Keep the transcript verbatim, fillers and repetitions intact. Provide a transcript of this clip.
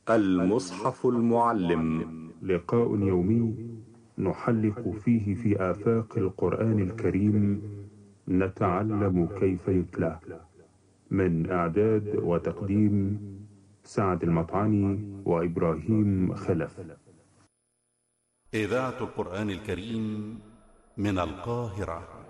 المصحف المعلم. لقاء يومي نحلق فيه في آفاق القرآن الكريم، نتعلم كيف يتلى. من إعداد وتقديم سعد المطعني وإبراهيم خلف. إذاعة القرآن الكريم من القاهرة.